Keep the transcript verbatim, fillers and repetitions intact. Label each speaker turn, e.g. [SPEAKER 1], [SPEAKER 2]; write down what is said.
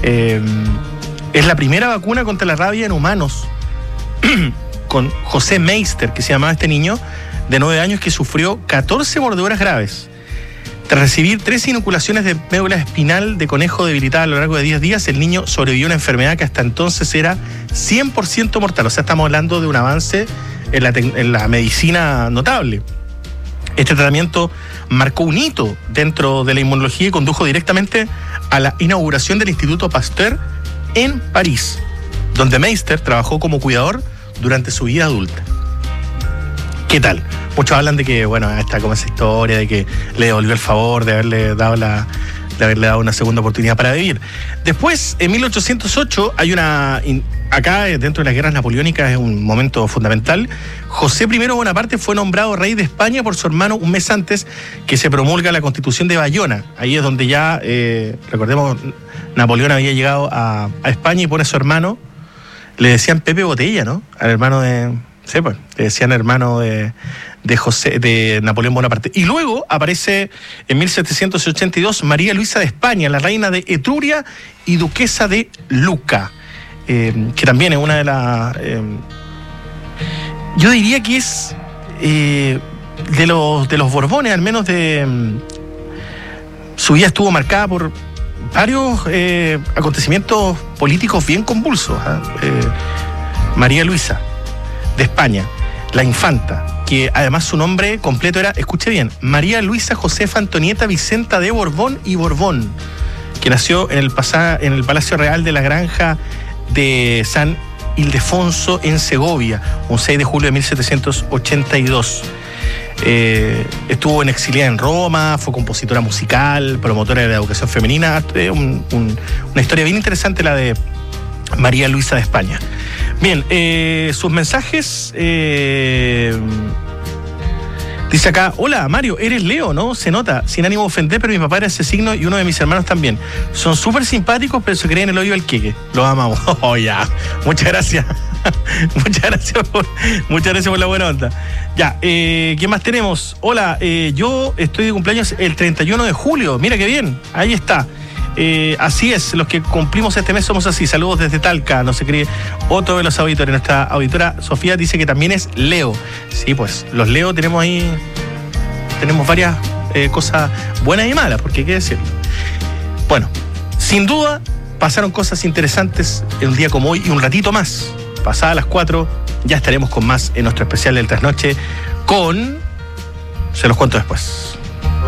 [SPEAKER 1] Eh, es la primera vacuna contra la rabia en humanos, con José Meister, que se llamaba este niño, de nueve años, que sufrió catorce mordeduras graves. Tras recibir tres inoculaciones de médula espinal de conejo debilitada a lo largo de diez días, el niño sobrevivió a una enfermedad que hasta entonces era cien por ciento mortal. O sea, estamos hablando de un avance en la, en la medicina notable. Este tratamiento marcó un hito dentro de la inmunología y condujo directamente a la inauguración del Instituto Pasteur en París, donde Meister trabajó como cuidador durante su vida adulta. ¿Qué tal? Muchos hablan de que, bueno, está como esa historia de que le devolvió el favor de haberle dado la, de haberle dado una segunda oportunidad para vivir. Después, en mil ochocientos ocho, hay una... Acá, dentro de las guerras napoleónicas, es un momento fundamental. José primero Bonaparte fue nombrado rey de España por su hermano un mes antes que se promulga la Constitución de Bayona. Ahí es donde ya, eh, recordemos, Napoleón había llegado a, a España y pone a su hermano, le decían Pepe Botella, ¿no? Al hermano de... Sí, pues, le decían hermano de, de José, de Napoleón Bonaparte. Y luego aparece en mil setecientos ochenta y dos María Luisa de España, la reina de Etruria y duquesa de Luca, eh, que también es una de las... Eh, yo diría que es eh, de los de los Borbones, al menos de... Su vida estuvo marcada por varios eh, acontecimientos políticos bien convulsos. ¿eh? Eh, María Luisa de España, la infanta, que además su nombre completo era, escuche bien, María Luisa Josefa Antonieta Vicenta de Borbón y Borbón, que nació en el, pasa, en el Palacio Real de la Granja de San Ildefonso en Segovia, un seis de julio de mil setecientos ochenta y dos. Eh, estuvo en exiliada en Roma, fue compositora musical, promotora de la educación femenina. Eh, un, un, una historia bien interesante la de María Luisa de España. Bien, eh, sus mensajes. Eh, dice acá, hola Mario, eres Leo, ¿no? Se nota, sin ánimo de ofender, pero mi papá era ese signo y uno de mis hermanos también. Son súper simpáticos, pero se creen el hoyo del queque. Los amamos. Oh, ya. Muchas gracias. muchas gracias por, muchas gracias por la buena onda. Ya, eh, ¿qué más tenemos? Hola, eh, yo estoy de cumpleaños el treinta y uno de julio. Mira qué bien, ahí está. Eh, así es, los que cumplimos este mes somos así. Saludos desde Talca, no se cree. Otro de los auditores, nuestra auditora Sofía dice que también es Leo. Sí, pues los Leo tenemos ahí, tenemos varias eh, cosas buenas y malas, porque hay que decirlo. Bueno, sin duda pasaron cosas interesantes en un día como hoy y un ratito más. Pasadas las cuatro, ya estaremos con más en nuestro especial del Trasnoche con... Se los cuento después.